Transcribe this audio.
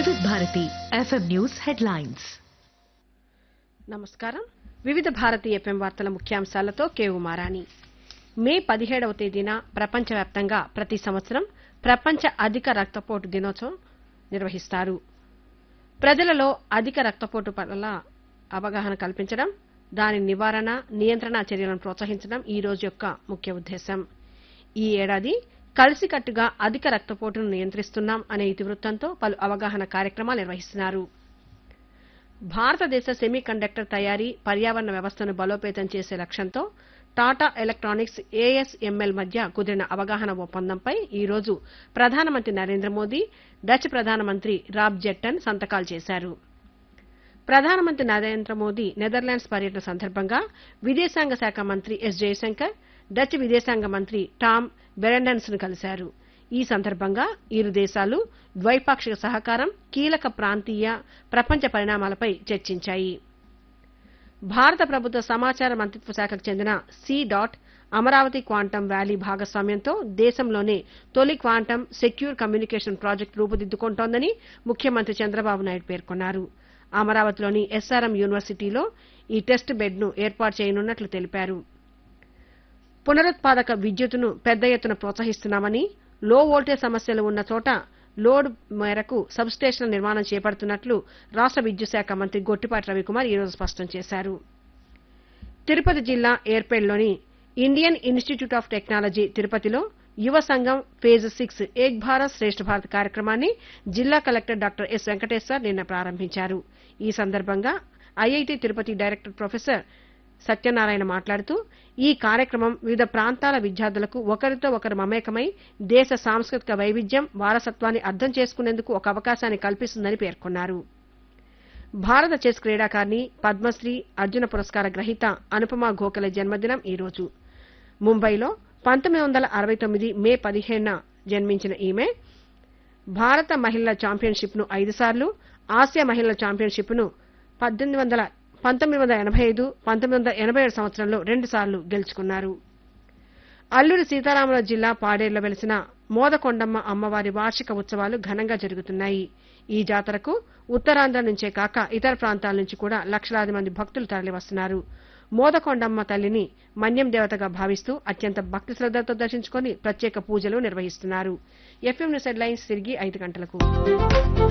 వివిధ Bharati FM news headlines. నమస్కారం. వివిధ భారతి ఎఫ్ఎం వార్తల ముఖ్యాంశాలతో కేవుమారాణి. మే 17వ తేదీన ప్రపంచవ్యాప్తంగా ప్రతి సంవత్సరం ప్రపంచ అధిక రక్తపోటు దినోత్సవం నిర్వహిస్తారు. ప్రజలలో అధిక రక్తపోటు పట్ల అవగాహన కల్పించడం, దాని నివారణ, నియంత్రణ చర్యలను ప్రోత్సహించడం ఈ రోజు యొక్క ముఖ్య ఉద్దేశం. ఈ ఏడాది కలిసికట్టుగా అధిక రక్తపోటును నియంత్రిస్తున్నాం అనే ఇతివృత్తంతో పలు అవగాహన కార్యక్రమాలు నిర్వహిస్తున్నారు. భారతదేశ సెమీ కండక్టర్ తయారీ, పర్యావరణ వ్యవస్థను బలోపేతం చేసే లక్ష్యంతో టాటా ఎలక్ట్రానిక్స్ ఏఎస్ఎంఎల్ మధ్య కుదిరిన అవగాహన ఒప్పందంపై ఈ రోజు ప్రధానమంత్రి నరేంద్ర మోదీ, డచ్ ప్రధానమంత్రి రాబ్ జెట్టన్ సంతకాలు చేశారు. ప్రధానమంత్రి నరేంద్ర మోదీ నెదర్లాండ్స్ పర్యటన సందర్భంగా విదేశాంగ శాఖ మంత్రి ఎస్ జయశంకర్, డచ్ విదేశాంగ మంత్రి టామ్ బెరెండన్స్ ను కలిశారు. ఈ సందర్భంగా ఇరు దేశాలు ద్వైపాక్షిక సహకారం, కీలక ప్రాంతీయ, ప్రపంచ పరిణామాలపై చర్చించాయి. భారత ప్రభుత్వ సమాచార మంత్రిత్వ శాఖకు చెందిన అమరావతి క్వాంటమ్ వ్యాలీ భాగస్వామ్యంతో దేశంలోనే తొలి క్వాంటమ్ సెక్యూర్ కమ్యూనికేషన్ ప్రాజెక్టు రూపుదిద్దుకుంటోందని ముఖ్యమంత్రి చంద్రబాబు నాయుడు పేర్కొన్నారు. అమరావతిలోని ఎస్ఆర్ఎం యూనివర్సిటీలో ఈ టెస్ట్ బెడ్ ను ఏర్పాటు చేయనున్నట్లు తెలిపారు. పునరుత్పాదక విద్యుత్తును పెద్ద ఎత్తున ప్రోత్సహిస్తున్నామని, లో వోల్టేజ్ సమస్యలు ఉన్న చోట లోడ్ మేరకు సబ్స్టేషన్ల నిర్మాణం చేపడుతున్నట్లు రాష్ట విద్యుత్ శాఖ మంత్రి గొట్టిపాటి రవికుమార్ ఈ రోజు స్పష్టం చేశారు. తిరుపతి జిల్లా ఏర్పేడ్లోని ఇండియన్ ఇన్స్టిట్యూట్ ఆఫ్ టెక్నాలజీ తిరుపతిలో యువ సంఘం ఫేజ్ 6 ఏక్ భారత్ శ్రేష్ఠ భారత్ కార్యక్రమాన్ని జిల్లా కలెక్టర్ డాక్టర్ ఎస్ వెంకటేశ్వర్ నిన్న ప్రారంభించారు. ఈ సందర్భంగా IIT Tirupati director professor Satyanarayana మాట్లాడుతూ, ఈ కార్యక్రమం వివిధ ప్రాంతాల విద్యార్థులకు ఒకరితో ఒకరు మమేకమై దేశ సాంస్కృతిక వైవిధ్యం, వారసత్వాన్ని అర్థం చేసుకునేందుకు ఒక అవకాశాన్ని కల్పిస్తుందని పేర్కొన్నారు. భారత చెస్ క్రీడాకారిణి, పద్మశ్రీ, అర్జున పురస్కార గ్రహీత అనుపమా గోఖలే జన్మదినం ఈ రోజు. ముంబైలో 1969 మే 15న జన్మించిన ఈమె భారత మహిళల ఛాంపియన్షిప్ను 5 సార్లు, ఆసియా మహిళల ఛాంపియన్షిప్ను 1985, 1987 సంవత్సరంలో 2 సార్లు గెలుచుకున్నారు. అల్లూరి సీతారామరాజు జిల్లా పాడేరులో వెలిసిన మోదకొండమ్మ అమ్మవారి వార్షిక ఉత్సవాలు ఘనంగా జరుగుతున్నాయి. ఈ జాతరకు ఉత్తరాంధ్ర నుంచే కాక ఇతర ప్రాంతాల నుంచి కూడా లక్షలాది మంది భక్తులు తరలివస్తున్నారు. మోదకొండమ్మ తల్లిని మన్యం దేవతగా భావిస్తూ అత్యంత భక్తి శ్రద్దలతో దర్శించుకుని ప్రత్యేక పూజలు నిర్వహిస్తున్నారు. ఎఫ్ఎం న్యూస్ హెడ్లైన్స్ తిరిగి 5 గంటలకు.